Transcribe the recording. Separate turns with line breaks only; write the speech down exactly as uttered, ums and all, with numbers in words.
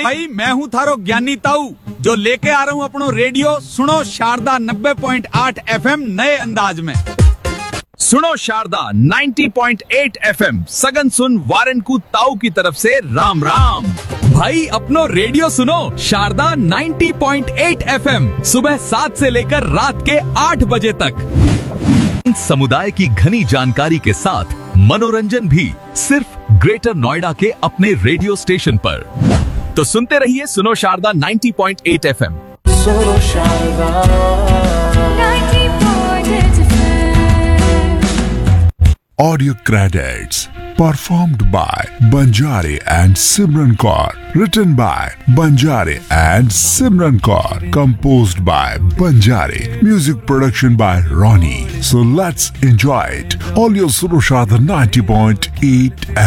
भाई मैं हूँ थारो ज्ञानी ताऊ जो लेके आ रहा हूँ अपनो रेडियो सुनो शारदा नब्बे पॉइंट आठ एफएम नए अंदाज में। सुनो शारदा नब्बे पॉइंट आठ एफएम सगन सुन वारन को ताऊ की तरफ से राम राम। भाई अपनो रेडियो सुनो शारदा नब्बे पॉइंट आठ एफएम सुबह सात से लेकर रात के आठ बजे तक। समुदाय की घनी जानकारी के साथ मनोरंजन भी सिर्फ ग्रेटर नोएडा के अपने रेडियो स्टेशन पर। तो सुनते रहिए सुनो शारदा नब्बे पॉइंट आठ एफएम।
सुनो Sharda
ninety point eight F M.
Audio credits performed by Banjari and Simran Kaur, written by Banjari and Simran Kaur, composed by Banjari, music production by Ronnie. So let's enjoy it. All your Suno Shardha ninety point eight